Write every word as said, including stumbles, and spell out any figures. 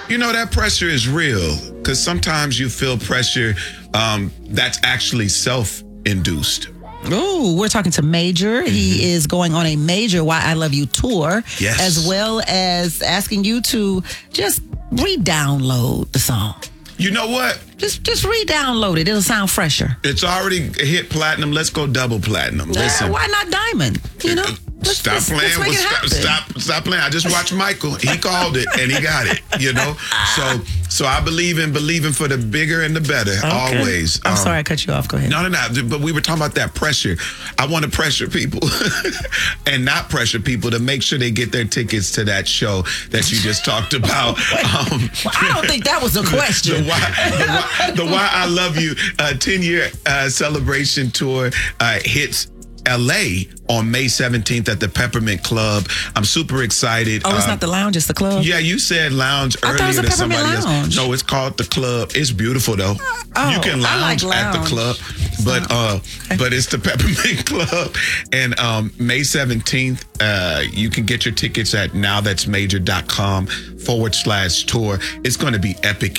You know, that pressure is real because sometimes you feel pressure um, that's actually self-induced. Oh, we're talking to Major. Mm-hmm. He is going on a major Why I Love You tour, yes. as well as asking you to just re-download the song. You know what? Just just re-download it. It'll sound fresher. It's already hit platinum. Let's go double platinum. Nah, Listen. why not diamond? You know? Let's, stop let's, playing. let's Well, stop, stop, stop playing. I just watched Michael. He called it and he got it. You know. So so I believe in believing for the bigger and the better okay. always. I'm um, sorry I cut you off. Go ahead. No, no, no. But we were talking about that pressure. I want to pressure people and not pressure people to make sure they get their tickets to that show that you just talked about. Um, well, I don't think that was a question. The, the, why, the, why, the Why I Love You uh, ten-year uh, celebration tour uh, hits L A on May seventeenth at the Peppermint Club. I'm super excited. Oh, it's um, not the lounge, it's the club? Yeah, you said lounge I earlier thought it was a than Peppermint somebody lounge. else. No, it's called the club. It's beautiful though. Oh, you can lounge, I like at lounge. the club, but uh, okay. but it's the Peppermint Club. And um, May seventeenth, uh, you can get your tickets at nowthat'smajor.com forward slash tour. It's going to be epic.